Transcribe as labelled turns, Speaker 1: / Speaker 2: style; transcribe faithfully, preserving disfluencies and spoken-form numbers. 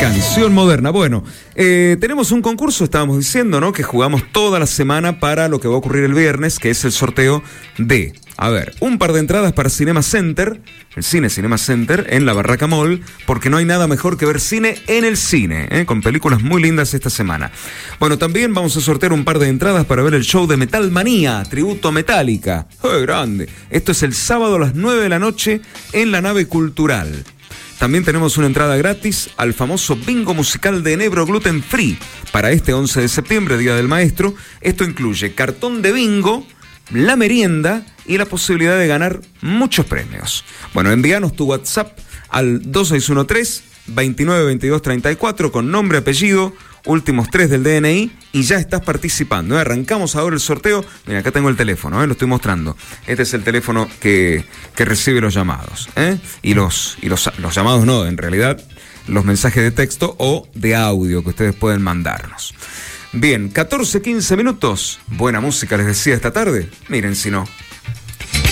Speaker 1: Canción moderna. Bueno, eh, tenemos un concurso, estábamos diciendo, ¿no? Que jugamos toda la semana para lo que va a ocurrir el viernes, que es el sorteo de, a ver, un par de entradas para Cinema Center, el cine Cinema Center, en la Barraca Mall, porque no hay nada mejor que ver cine en el cine, ¿eh? Con películas muy lindas esta semana. Bueno, también vamos a sortear un par de entradas para ver el show de Metal Manía, tributo a Metallica. ¡Eh, grande! Esto es el sábado a las nueve de la noche en la Nave Cultural. También tenemos una entrada gratis al famoso bingo musical de Enebro Gluten Free para este once de septiembre, Día del Maestro. Esto incluye cartón de bingo, la merienda y la posibilidad de ganar muchos premios. Bueno, envíanos tu WhatsApp al dos seis uno tres, veintinueve veintidós treinta y cuatro con nombre, apellido, últimos tres del D N I y ya estás participando, ¿eh? Arrancamos ahora el sorteo. Mira, acá tengo el teléfono, ¿eh? Lo estoy mostrando. Este es el teléfono que, que recibe los llamados, ¿eh? Y, los, y los, los llamados no, en realidad los mensajes de texto o de audio que ustedes pueden mandarnos. Bien, catorce quince minutos. Buena música les decía esta tarde. Miren si no.